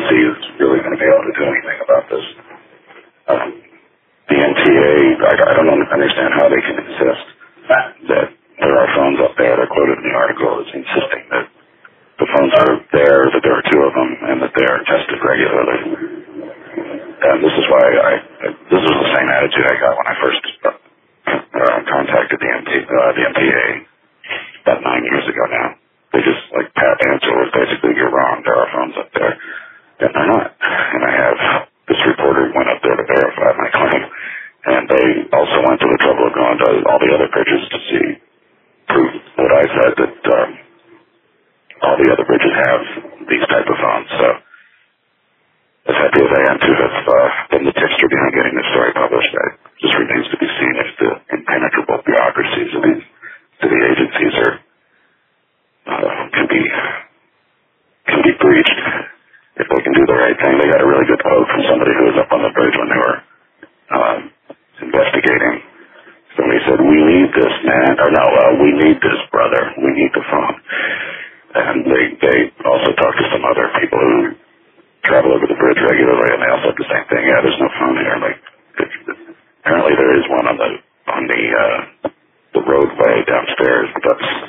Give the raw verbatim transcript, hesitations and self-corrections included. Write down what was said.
agency is really going to be able to do anything about this. Um, the N T A, I, I don't understand how they can insist that there are phones up there. They're quoted in the article as insisting that the phones are there, that there are two of them, and that they are tested regularly. And this is why I, this was the same attitude I got when I first uh, contacted the, M T, uh, the M T A about nine years ago now. They just, like, pat answer was basically, you're wrong, there are phones up there. And they're not. And I have, this reporter went up there to verify my claim, and they also went to the trouble of going to all the other bridges to see, prove what I said, that um, all the other bridges have these type of phones. So, as happy as I am to have uh, been the tipster behind getting this story published, it just remains to be seen if the impenetrable bureaucracies of these city agencies are uh, can be can be breached. If they can do the right thing. They got a really good quote from somebody who was up on the bridge when they were um, investigating. Somebody said, "We need this, man," or no, uh, "We need this, brother. We need the phone." And they they also talked to some other people who travel over the bridge regularly, and they all said the same thing. Yeah, there's no phone here. Like, it, apparently there is one on the on the uh, the roadway downstairs, but that's